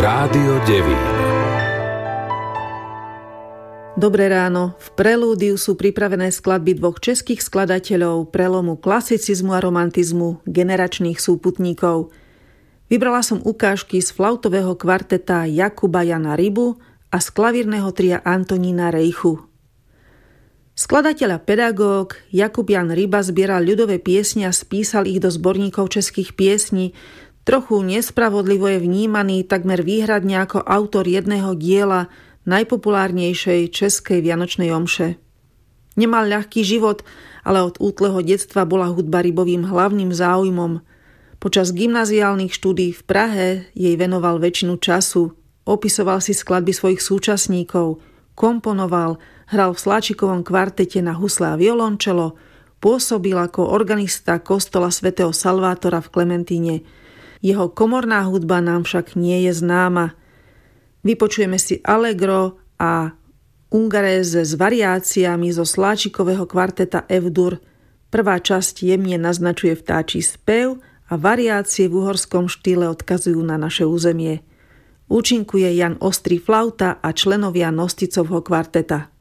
Rádio Devín. Dobré ráno. V prelúdiu sú pripravené skladby dvoch českých skladateľov prelomu klasicizmu a romantizmu, generačných súputníkov. Vybrala som ukážky z flautového kvarteta Jakuba Jana Rybu a z klavírneho tria Antonína Rejchu. Skladateľ a pedagóg Jakub Jan Ryba zbieral ľudové piesne a spísal ich do zborníkov českých piesní. Trochu nespravodlivo je vnímaný takmer výhradne ako autor jedného diela najpopulárnejšej českej vianočnej omše. Nemal ľahký život, ale od útleho detstva bola hudba Rybovým hlavným záujmom. Počas gymnaziálnych štúdií v Prahe jej venoval väčšinu času, opisoval si skladby svojich súčasníkov, komponoval, hral v Sláčikovom kvartete na husle a violončelo, pôsobil ako organista kostola svätého Salvátora v Klementíne. Jeho komorná hudba nám však nie je známa. Vypočujeme si Allegro a Ungherese s variáciami zo Sláčikového kvarteta F-dur. Prvá časť jemne naznačuje vtáčí spev a variácie v uhorskom štýle odkazujú na naše územie. Účinkuje Jan Ostrý flauta a členovia Nosticovho kvarteta.